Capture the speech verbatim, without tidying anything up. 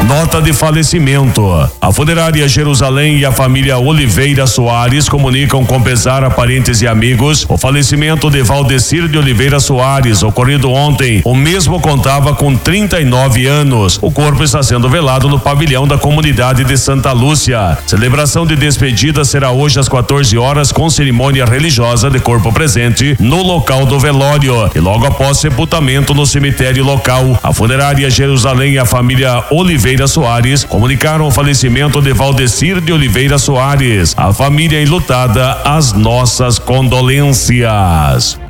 Nota de falecimento. A funerária Jerusalém e a família Oliveira Soares comunicam com pesar a parentes e amigos o falecimento de Valdecir de Oliveira Soares, ocorrido ontem. O mesmo contava com trinta e nove anos. O corpo está sendo velado no pavilhão da comunidade de Santa Lúcia. Celebração de despedida será hoje às quatorze horas com cerimônia religiosa de corpo presente no local do velório e logo após sepultamento no cemitério local. A funerária Jerusalém e a família Oliveira Soares comunicaram o falecimento de Valdecir de Oliveira Soares. A família enlutada, as nossas condolências.